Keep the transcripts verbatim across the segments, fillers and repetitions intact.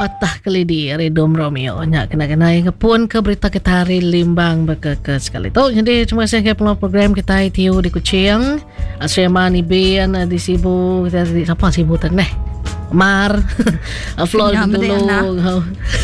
Atah kelidi Redom Romeo nya kena-kena yang pun ke berita kita hari limbang berke sekali tu. Jadi terima kasih ke peluang program kita itu di Kuching. Asrama ni Ben di Sibu kita di siapa Sibu taneh. Mar. Flor dulu.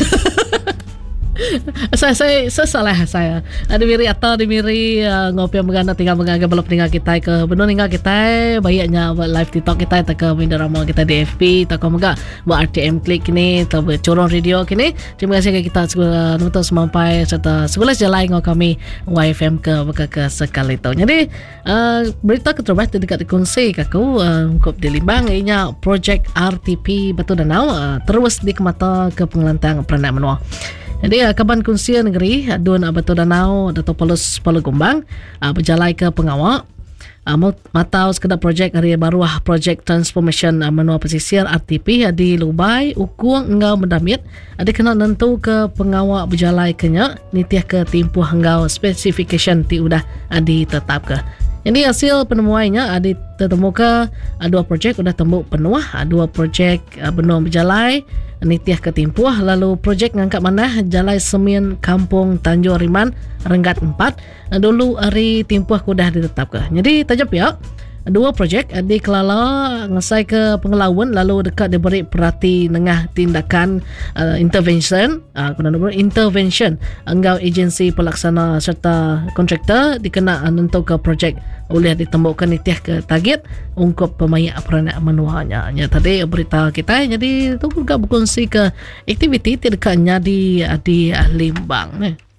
saya saya sesalah saya ada miri atau di miri uh, ngopi yang berganda tinggal mengaga belum tinggal kita ke benar tinggal kita banyaknya live TikTok kita tak ke Mindarama kita di F B tak ke mega buat R T M klik ni tak corong radio kini. Terima kasih ke kita segala nonton semampai serta segala jalan ngau kami Y F M ke ke, ke sekali tu. Jadi uh, berita keterbaik dekat dikongsi kaku uh, kop di Limbang ianya projek R T P Batu Danau uh, terus dikemata ke pengelantang peranak menua. Jadi Kaban Kunsia Negeri Adun Batu Danau Dato' Paulus Palu Gombang uh, berjalai ke pengawal uh, matau sekedar projek hari baru projek transformation uh, menua pesisir R T P uh, di Lubai Ukung Engau Mendamit ada uh, kena nentu ke pengawal berjalai kenya nitiah ke timpuh engau specification ti udah uh, ditetap ke. Jadi hasil penemuannya ada ditemukan dua projek sudah tembuk penuh, dua projek benua berjalai nitiah ketimpuah, lalu projek ngangkat manah jalai semen kampung Tanjung Riman Renggat empat dulu hari timpuah kudah ditetapkan. Jadi tajap ya dua projek di Kelala ngesai ke Pengelawan lalu dekat diberi perhati nengah tindakan uh, intervention uh, intervention enggau agensi pelaksana serta kontraktor dikena nentu ke projek boleh ditembukkan nitiah ke target ungkup pemayak peranak menuanya. Ya, tadi berita kita jadi itu juga berkongsi ke aktiviti tidaknya di di Limbang ni.